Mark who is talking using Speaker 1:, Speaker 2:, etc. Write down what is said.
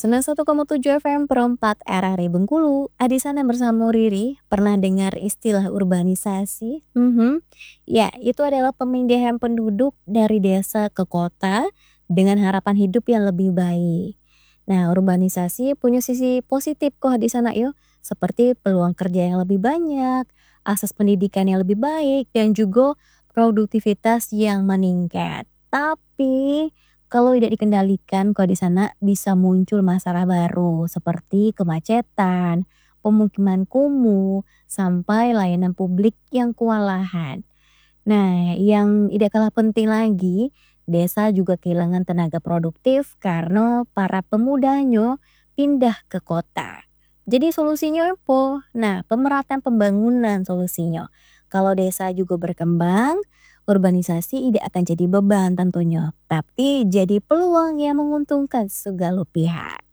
Speaker 1: 91,7 FM Perempat RRI Bengkulu. Adisana bersama Riri, pernah dengar istilah urbanisasi? Ya, itu adalah pemindahan penduduk dari desa ke kota dengan harapan hidup yang lebih baik. Nah, urbanisasi punya sisi positif kok di sana yuk, seperti peluang kerja yang lebih banyak, akses pendidikan yang lebih baik, dan juga produktivitas yang meningkat. Tapi kalau tidak dikendalikan kok di sana bisa muncul masalah baru seperti kemacetan, pemukiman kumuh, sampai layanan publik yang kewalahan. Nah, yang tidak kalah penting lagi, desa juga kehilangan tenaga produktif karena para pemudanya pindah ke kota. Jadi solusinya apa? Nah, pemerataan pembangunan solusinya. Kalau desa juga berkembang, urbanisasi tidak akan jadi beban tentunya, tapi jadi peluang yang menguntungkan segala pihak.